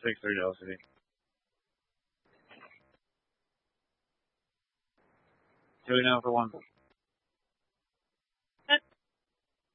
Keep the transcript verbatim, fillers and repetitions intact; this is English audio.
take three dollars city. Two now for one.